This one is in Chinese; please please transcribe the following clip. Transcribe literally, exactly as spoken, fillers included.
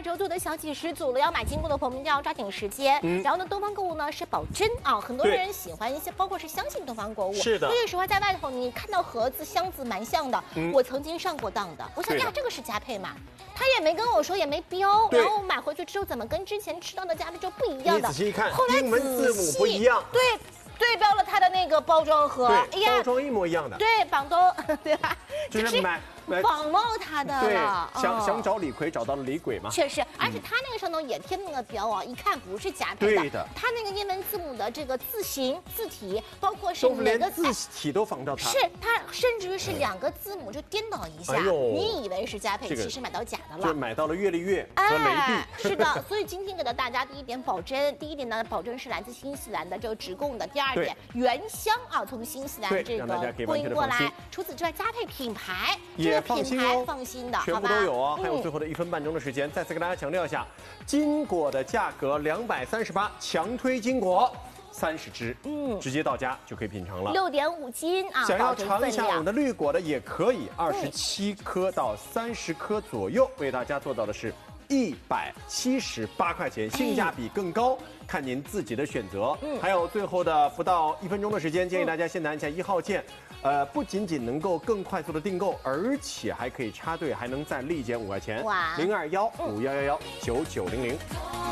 周做的小几十组了，要买金锅的朋友们一定要抓紧时间。嗯、然后呢，东方购物呢是保真啊，很多人喜欢一些，包括是相信东方购物。是的。说句实话，在外头你看到盒子、箱子蛮像的，嗯、我曾经上过当的。我想呀，这个是佳配嘛？他也没跟我说，也没标，然后我买回去之后，怎么跟之前吃到的佳配就不一样的？ 你仔细一看， 后来英文字母不一样。 对。 对标了它的那个包装盒， 哎呀，包装一模一样的。 对，绑都对吧？ 就是买仿冒它的对， 了。 想想找李逵，找到了李鬼嘛。 确实，而且它那个上头也贴那个标啊，一看不是佳配的。 对的。它那个英文字母的这个字形、字体，包括是连个字体都仿到它。 是它，甚至于是两个字母就颠倒一下，你以为是佳配，其实买到假的了。 就买到了月丽月和雷碧。 是的，所以今天给到大家第一点保真，第一点呢，保真是来自新西兰的这个直供的。第二点原。 香啊，从新西兰这个供应过来。除此之外，佳配品牌也放心哦， 放心的， 全部都有哦。还有最后的一分半钟的时间，再次跟大家强调一下，金果的价格两百三十八，强推金果三十支，嗯，直接到家就可以品尝了。 六点五斤啊， 想要尝一下我们的绿果的也可以，二十七颗到三十颗左右，为大家做到的是。 一百七十八块钱，性价比更高，看您自己的选择。嗯，还有最后的不到一分钟的时间，建议大家先拿一下一号键，呃，不仅仅能够更快速的订购，而且还可以插队，还能再立减五块钱。哇，零二幺五幺幺幺九九零零。